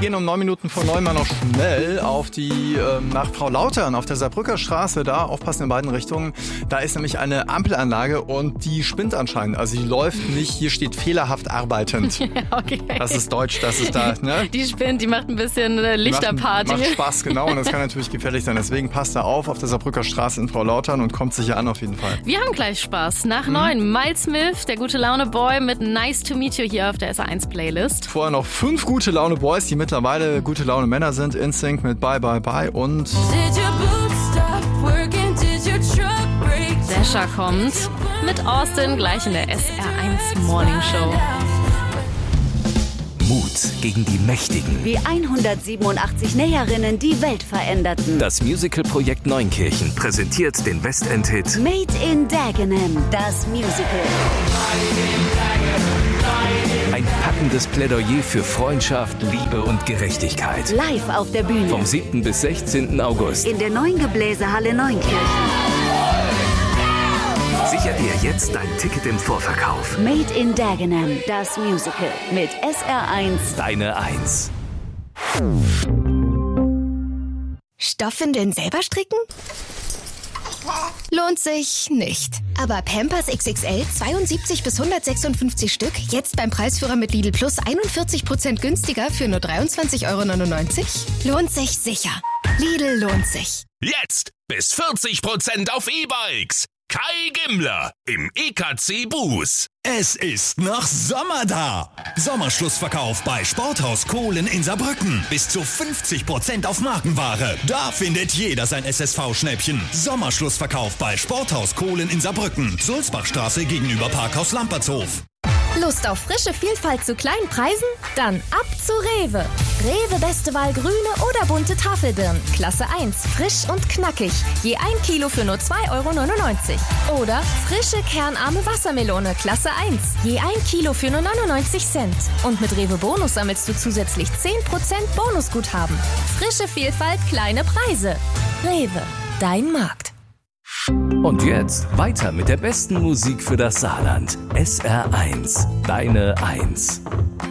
gehen um 9 Minuten vor 9 mal noch schnell auf die nach Frau Lautern auf der Saarbrücker Straße. Da aufpassen in beiden Richtungen. Da ist nämlich eine Ampelanlage und die spinnt anscheinend. Also die läuft nicht. Hier steht fehlerhaft arbeitend. Ja, okay. Das ist Deutsch, das ist da. Ne? Die spinnt, die macht ein bisschen Lichterparty. Macht Spaß, genau. Und das kann natürlich gefährlich sein. Deswegen passt da auf der Saarbrücker Straße in Frau Lautern und kommt sicher an auf jeden Fall. Wir haben gleich Spaß. Nach 9 Miles Smith, der gute Laune Boy mit Nice to Meet You hier auf der SR1 Playlist. Vorher noch 5 gute Laune Boys, die mittlerweile gute Laune Männer sind. InSync mit Bye Bye Bye und Sasha kommt mit Austin gleich in der SR1 Morning Show. Mut gegen die Mächtigen. Wie 187 Näherinnen die Welt veränderten. Das Musical-Projekt Neunkirchen präsentiert den Westend-Hit Made in Dagenham, das Musical. Ein packendes Plädoyer für Freundschaft, Liebe und Gerechtigkeit. Live auf der Bühne. Vom 7. bis 16. August. In der neuen Gebläsehalle Neunkirchen. Sicher dir jetzt dein Ticket im Vorverkauf. Made in Dagenham, das Musical. Mit SR1. Deine 1. Stoffwindeln selber stricken? Lohnt sich nicht. Aber Pampers XXL 72 bis 156 Stück, jetzt beim Preisführer mit Lidl Plus 41% günstiger für nur 23,99 €? Lohnt sich sicher. Lidl lohnt sich. Jetzt bis 40% auf E-Bikes. Kai Gimmler im EKC Bus. Es ist noch Sommer da. Sommerschlussverkauf bei Sporthaus Kohlen in Saarbrücken. Bis zu 50% auf Markenware. Da findet jeder sein SSV-Schnäppchen. Sommerschlussverkauf bei Sporthaus Kohlen in Saarbrücken. Sulzbachstraße gegenüber Parkhaus Lampertshof. Lust auf frische Vielfalt zu kleinen Preisen? Dann ab zu Rewe. Rewe beste Wahl grüne oder bunte Tafelbirnen. Klasse 1, frisch und knackig. Je 1 Kilo für nur 2,99 €. Oder frische kernarme Wassermelone. Klasse 1, je 1 Kilo für nur 99 Cent. Und mit Rewe Bonus sammelst du zusätzlich 10% Bonusguthaben. Frische Vielfalt, kleine Preise. Rewe, dein Markt. Und jetzt weiter mit der besten Musik für das Saarland. SR1, deine 1.